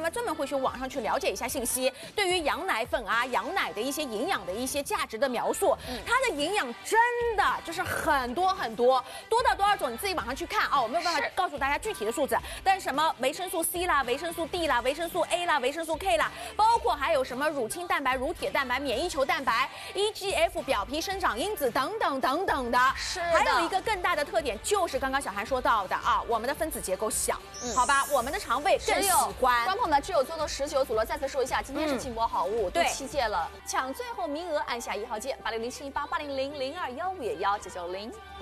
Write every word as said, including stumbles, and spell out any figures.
们专门会去网上去了解一下信息，对于羊奶粉啊、羊奶的一些营养的一些价值的描述，它的营养真的就是很多很多，多到多少种你自己网上去看啊，我没有办法告诉大家具体的数字，但是什么维生素 C 啦、维生素 D 啦、维生素 A 啦、维生素 K 啦，包括还有什么乳清蛋白、乳铁蛋白、免疫球蛋白、E G F 表皮生长因子等等等等的。 是还有一个更大的特点就是刚刚小韩说到的啊，我们的分子结构小，嗯、好吧，我们的肠胃更喜欢。 观众朋友们，只有做到十九组了，再次说一下，今天是金博好物、嗯、第七届了，抢最后名额，按下一号键八零零七一八八零零零二幺五也幺九九零。